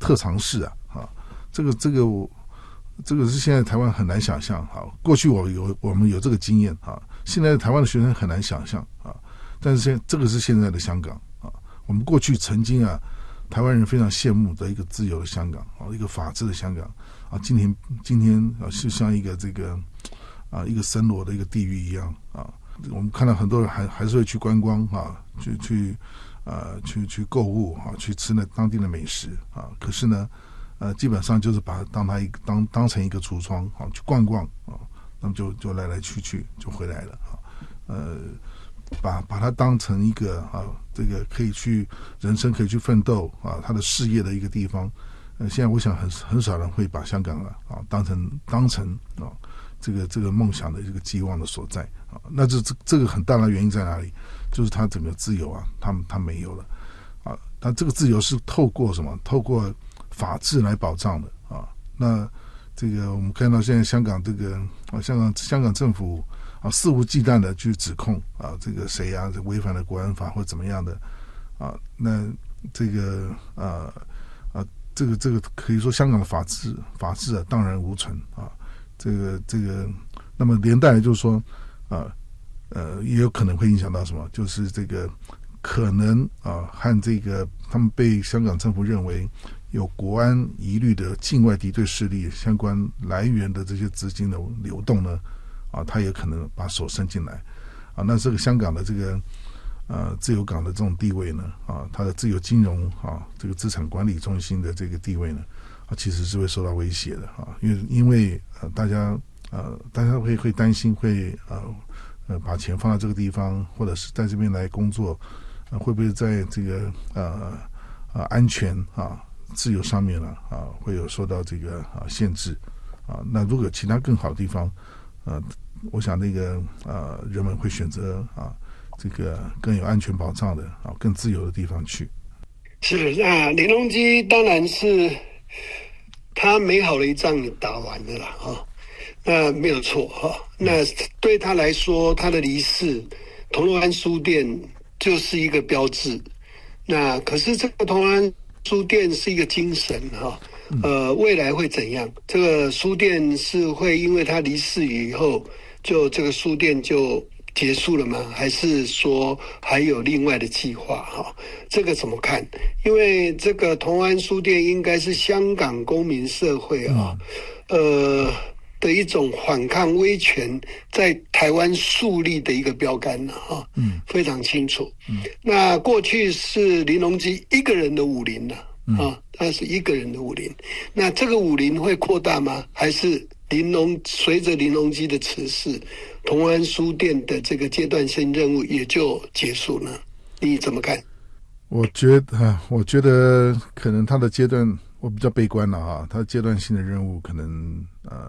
特长室这个是现在台湾很难想象过去我们有这个经验现在台湾的学生很难想象但是这个是现在的香港我们过去曾经台湾人非常羡慕的一个自由的香港一个法治的香港今天是像一个这个一个森罗的一个地狱一样我们看到很多人还是会去观光去购物去吃那当地的美食可是呢基本上就是把它当成一个橱窗去逛逛那么就来去就回来了把它当成一个这个可以去人生可以去奋斗他的事业的一个地方现在我想很少人会把香港当成这个梦想的一个寄望的所在那这个很大的原因在哪里？就是它整个自由它没有了那这个自由是透过什么？透过法治来保障的那这个我们看到现在香港这个香港政府肆无忌惮的去指控这个谁违反了国安法或怎么样的那这个这个可以说香港的法治荡然无存这个那么连带的就是说也有可能会影响到什么？就是这个可能和这个他们被香港政府认为有国安疑虑的境外敌对势力相关来源的这些资金的流动呢他也可能把手伸进来那这个香港的这个自由港的这种地位呢它的自由金融这个资产管理中心的这个地位呢其实是会受到威胁的因为大家会担心会把钱放在这个地方或者是在这边来工作会不会在这个安全自由上面会有受到这个限制那如果有其他更好的地方我想那个人们会选择这个更有安全保障的更自由的地方去。 是那林隆基当然是他美好的一仗打完了啦那没有错那对他来说他的离世铜锣湾书店就是一个标志那可是这个铜锣湾书店是一个精神未来会怎样？这个书店是会因为他离世以后，就这个书店就结束了吗？还是说还有另外的计划？这个怎么看？因为这个铜锣湾书店应该是香港公民社会的一种反抗威权在台湾树立的一个标杆非常清楚。那过去是林隆基一个人的武林他是一个人的武林。那这个武林会扩大吗？还是随着林隆基的辞世，铜锣湾书店的这个阶段性任务也就结束了？你怎么看？ 我觉得可能他的阶段，我比较悲观了他的阶段性的任务可能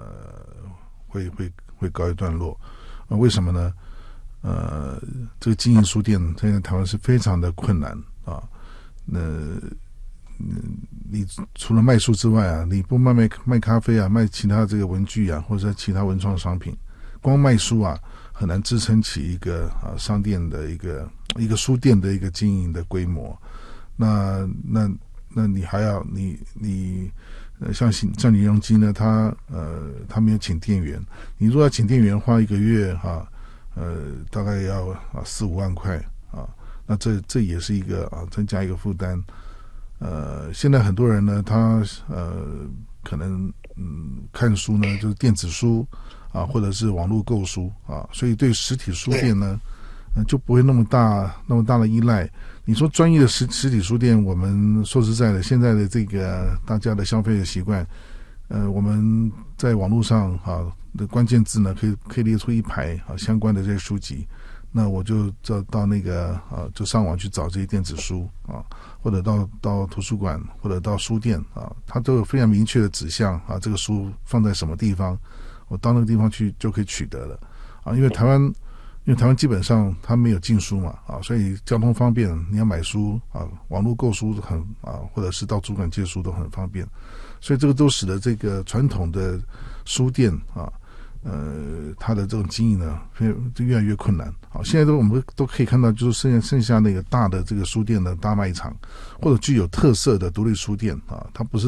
会告一段落为什么呢？这个经营书店现在台湾是非常的困难那你除了卖书之外你不卖咖啡卖其他这个文具或者其他文创商品，光卖书很难支撑起一个商店的一个书店的一个经营的规模。那你还要你像林隆基呢，他没有请店员，你如果要请店员花一个月大概要4-5万块那这也是一个增加一个负担。现在很多人呢，他可能看书呢就是电子书或者是网络购书所以对实体书店呢就不会那么大的依赖。你说专业的实体书店，我们说实在的，现在的这个大家的消费的习惯，我们在网络上的关键字呢，可以列出一排相关的这些书籍，那我就到那个就上网去找这些电子书或者到图书馆或者到书店它都有非常明确的指向这个书放在什么地方，我到那个地方去就可以取得了因为台湾基本上它没有禁书嘛所以交通方便，你要买书网络购书很或者是到图书馆借书都很方便，所以这个都使得这个传统的书店它的这种经营呢就越来越困难现在我们都可以看到，就是剩下那个大的这个书店的大卖场，或者具有特色的独立书店它不是